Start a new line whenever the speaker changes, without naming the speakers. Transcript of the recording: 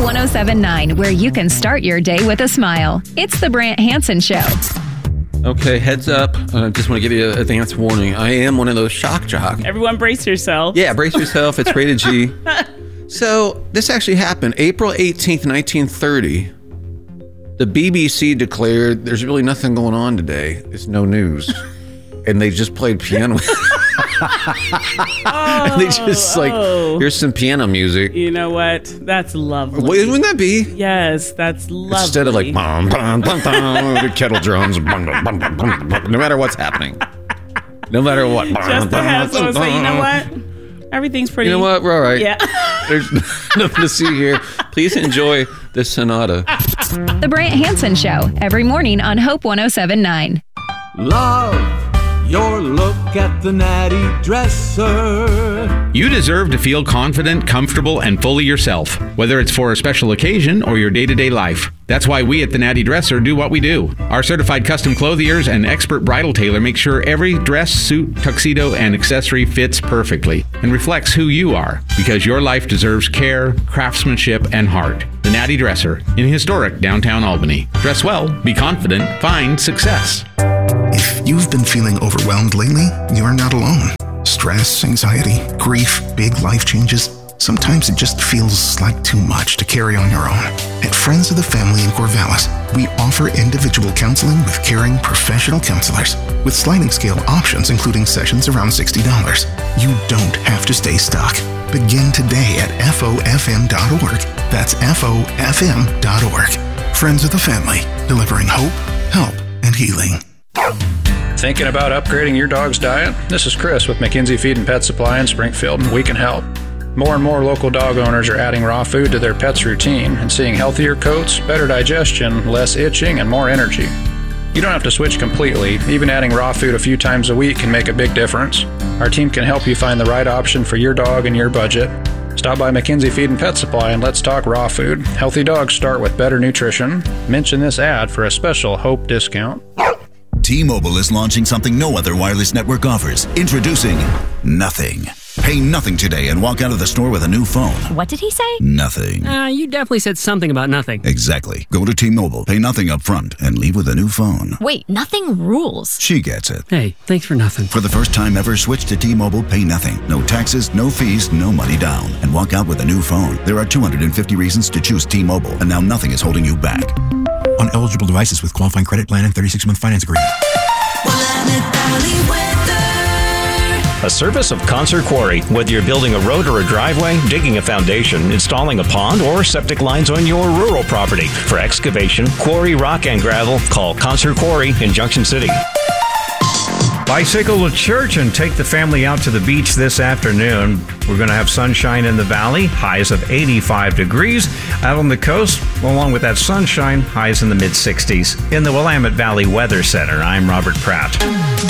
1079, where you can start your day with a smile. It's the Brant Hansen Show.
Okay, heads up. I just want to give you an advance warning. I am one of those shock jocks.
Everyone brace yourself.
Yeah, brace yourself. It's rated G. So, this actually happened April 18th, 1930. The BBC declared there's really nothing going on today. It's no news. And they just played piano. They just here's some piano music.
You know what? That's lovely.
Wouldn't that be?
Yes, that's lovely.
Instead of like, bum, bum, bum, bum, the kettle drums, bum, bum, bum, bum, bum, bum, no matter what's happening. No matter what.
Just to have someone say, you know what? Everything's pretty.
You know what? We're all right.
Yeah.
There's nothing to see here. Please enjoy this sonata.
The Brant Hansen Show, every morning on Hope 1079.
Love your look at the Natty Dresser.
You deserve to feel confident, comfortable, and fully yourself, whether it's for a special occasion or your day-to-day life. That's why we at the Natty Dresser do what we do. Our certified custom clothiers and expert bridal tailor make sure every dress, suit, tuxedo, and accessory fits perfectly and reflects who you are, because your life deserves care, craftsmanship, and heart. The Natty Dresser in historic downtown Albany. Dress well, be confident, find success.
If you've been feeling overwhelmed lately, you're not alone. Stress, anxiety, grief, big life changes. Sometimes it just feels like too much to carry on your own. At Friends of the Family in Corvallis, we offer individual counseling with caring professional counselors with sliding scale options, including sessions around $60. You don't have to stay stuck. Begin today at FOFM.org. That's FOFM.org. Friends of the Family, delivering hope, help, and healing.
Thinking about upgrading your dog's diet? This is Chris with McKinsey Feed and Pet Supply in Springfield, and we can help. More and more local dog owners are adding raw food to their pet's routine and seeing healthier coats, better digestion, less itching, and more energy. You don't have to switch completely. Even adding raw food a few times a week can make a big difference. Our team can help you find the right option for your dog and your budget. Stop by McKinsey Feed and Pet Supply and let's talk raw food. Healthy dogs start with better nutrition. Mention this ad for a special Hope discount.
T-Mobile is launching something no other wireless network offers. Introducing Nothing. Pay nothing today and walk out of the store with a new phone.
What did he say?
Nothing.
You definitely said something about nothing.
Exactly. Go to T-Mobile, pay nothing up front, and leave with a new phone.
Wait, nothing rules.
She gets it.
Hey, thanks for nothing.
For the first time ever, switch to T-Mobile, pay nothing. No taxes, no fees, no money down. And walk out with a new phone. There are 250 reasons to choose T-Mobile, and now nothing is holding you back.
On eligible devices with qualifying credit plan and 36-month finance agreement.
A service of Concert Quarry. Whether you're building a road or a driveway, digging a foundation, installing a pond, or septic lines on your rural property. For excavation, quarry, rock, and gravel, call Concert Quarry in Junction City.
Bicycle to church and take the family out to the beach this afternoon. We're going to have sunshine in the valley, highs of 85 degrees. Out on the coast, along with that sunshine, highs in the mid-60s. In the Willamette Valley Weather Center, I'm Robert Pratt.